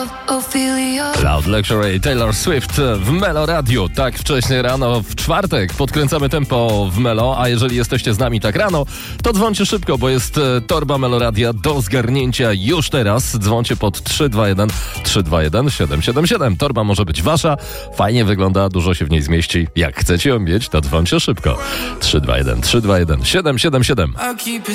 Loud Luxury, Taylor Swift w Melo Radio. Tak wcześnie rano w czwartek podkręcamy tempo w Melo, a jeżeli jesteście z nami tak rano, to dzwońcie szybko, bo jest torba Melo Radia do zgarnięcia już teraz. Dzwońcie pod 321-777. Torba może być wasza, fajnie wygląda, dużo się w niej zmieści. Jak chcecie ją mieć, to dzwońcie szybko. 321-777.